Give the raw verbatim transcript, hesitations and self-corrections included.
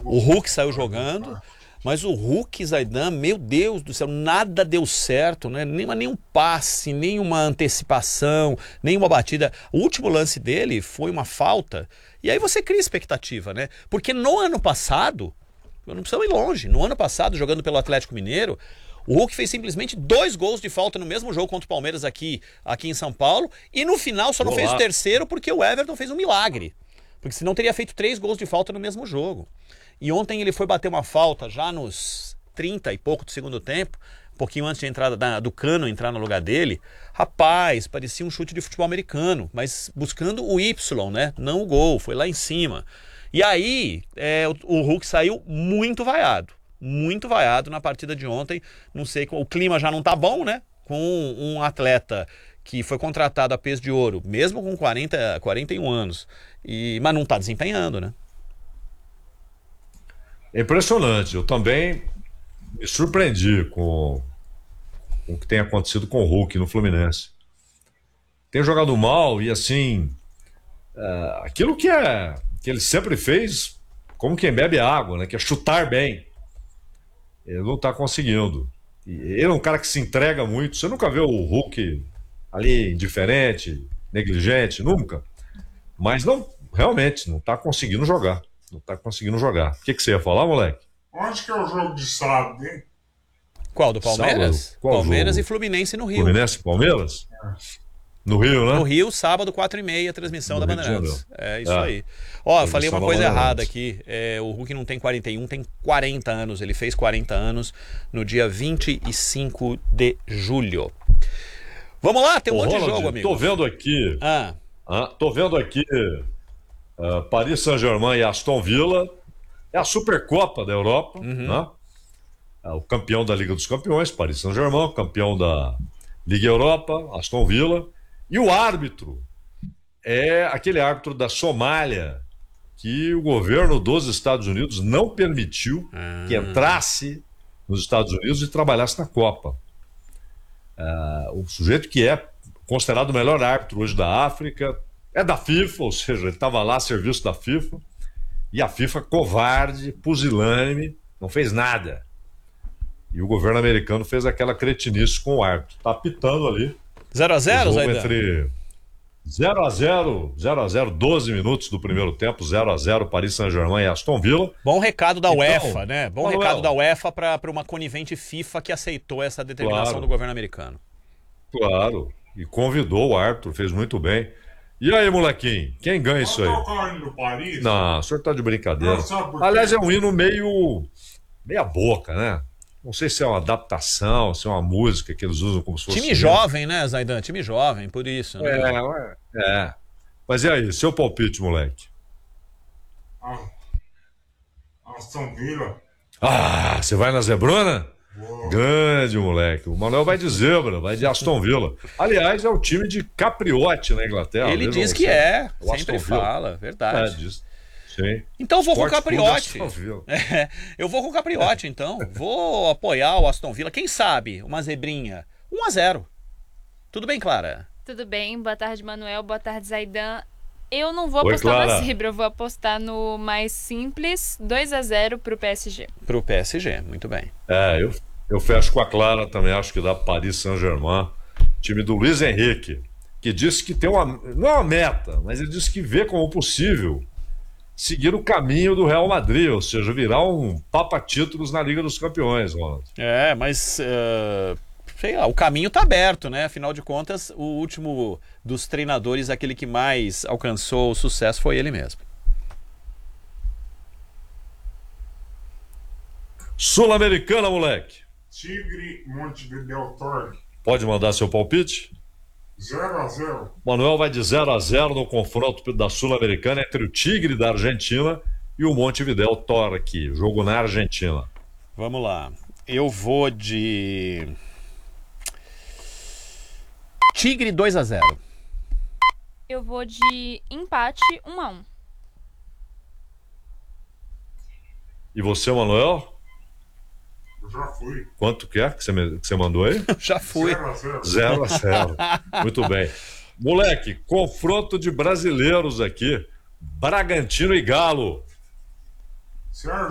O Hulk saiu jogando, mas o Hulk, Zaidan, meu Deus do céu, nada deu certo, né? Nem, nenhum passe, nenhuma antecipação, nenhuma batida. O último lance dele foi uma falta, e aí você cria expectativa, né? Porque no ano passado, eu não preciso ir longe, no ano passado, jogando pelo Atlético Mineiro, o Hulk fez simplesmente dois gols de falta no mesmo jogo contra o Palmeiras aqui, aqui em São Paulo, e no final só não Olá. fez o terceiro porque o Everton fez um milagre. Porque senão teria feito três gols de falta no mesmo jogo. E ontem ele foi bater uma falta já nos trinta e pouco do segundo tempo, um pouquinho antes de entrada da, do Cano entrar no lugar dele. Rapaz, parecia um chute de futebol americano, mas buscando o Y, né? Não o gol, foi lá em cima. E aí é, o, o Hulk saiu muito vaiado, muito vaiado na partida de ontem. Não sei, o clima já não tá bom, né? Com um atleta que foi contratado a peso de ouro, mesmo com quarenta, quarenta e um anos, e, mas não está desempenhando, né? É impressionante. Eu também me surpreendi com, com o que tem acontecido com o Hulk no Fluminense. Tem jogado mal e, assim, é, aquilo que, é, que ele sempre fez, como quem bebe água, né? Que é chutar bem. Ele não está conseguindo. E ele é um cara que se entrega muito. Você nunca vê o Hulk ali indiferente, negligente, nunca. Mas não, realmente, não tá conseguindo jogar. Não tá conseguindo jogar. O que, que você ia falar, moleque? Onde que é o jogo de sábado, hein? Qual, do Palmeiras? Sábado? Qual Palmeiras jogo? E Fluminense no Rio. Fluminense e Palmeiras? No Rio, né? No Rio, sábado, quatro e meia, transmissão No da Rio de Bandeirantes. É isso É. aí. Ó, eu falei Transmissão uma da coisa Bandeirantes. errada aqui. É, o Hulk não tem quarenta e um, tem quarenta anos. Ele fez quarenta anos no dia vinte e cinco de julho. Vamos lá, tem um Ô, monte Ronald, de jogo, amigo. Tô vendo aqui. Ah, ah, tô vendo aqui. Uh, Paris Saint-Germain e Aston Villa. É a Supercopa da Europa, Uhum. né? É o campeão da Liga dos Campeões, Paris Saint-Germain, campeão da Liga Europa, Aston Villa. E o árbitro é aquele árbitro da Somália que o governo dos Estados Unidos não permitiu Ah. que entrasse nos Estados Unidos e trabalhasse na Copa. Ah, o sujeito que é considerado o melhor árbitro hoje da África é da FIFA, ou seja, ele estava lá a serviço da FIFA, e a FIFA, covarde, pusilânime, não fez nada. E o governo americano fez aquela cretinice com o árbitro. Tá apitando ali. zero a zero, O jogo Zaidan? entre zero a zero, zero a zero, doze minutos do primeiro tempo, zero a zero, Paris Saint-Germain e Aston Villa. Bom recado da Então, UEFA, né? Bom Manuel. recado da UEFA para uma conivente FIFA que aceitou essa determinação Claro. do governo americano. Claro. E convidou o árbitro, fez muito bem. E aí, molequinho, quem ganha isso aí? Vamos tocar o hino do Paris? Não, o senhor tá de brincadeira. Não, sabe por quê? Aliás, é um hino meio meia boca, né? Não sei se é uma adaptação, se é uma música que eles usam como se fosse... Time jovem, né, Zaidan? Time jovem, por isso, né? É, ué, é. Mas e aí, seu palpite, moleque? Ah, Aston Villa. Ah, você vai na Zebrona? Boa. Grande, moleque. O Manuel vai de zebra, vai de Aston Villa. Aliás, é o time de Capriotti na Inglaterra. Ele Vejam diz só. que é, O Aston sempre Villa. fala, É, verdade. diz. Sim. Então eu vou com o Esporte Clube Capriotti. Aston Villa. É, eu vou com o Capriotti, então. Vou apoiar o Aston Villa. Quem sabe, uma zebrinha. um a zero. Tudo bem, Clara? Tudo bem, boa tarde, Manuel, boa tarde, Zaidan. Eu não vou Oi, apostar Clara. na zebra, eu vou apostar no mais simples, dois a zero pro P S G. Pro P S G, muito bem. É, eu, eu fecho com a Clara também, acho que dá Paris Saint-Germain, time do Luiz Henrique, que disse que tem uma, não é uma meta, mas ele disse que vê como possível seguir o caminho do Real Madrid, ou seja, virar um papa-títulos na Liga dos Campeões, Ronald. É, mas uh, sei lá, o caminho tá aberto, né? Afinal de contas, o último dos treinadores, aquele que mais alcançou o sucesso foi ele mesmo. Sul-Americana, moleque. Tigre Montevideo Torque. Pode mandar seu palpite? zero a zero. Manuel vai de zero a zero no confronto da Sul-Americana entre o Tigre da Argentina e o Montevideo Torque, jogo na Argentina. Vamos lá. Eu vou de Tigre dois a zero. Eu vou de empate um a um. E você, Manuel? Eu já fui. Quanto que é que você, me- que você mandou aí? Já fui. zero a zero. zero a zero. Muito bem. Moleque, confronto de brasileiros aqui. Bragantino e Galo. Sérgio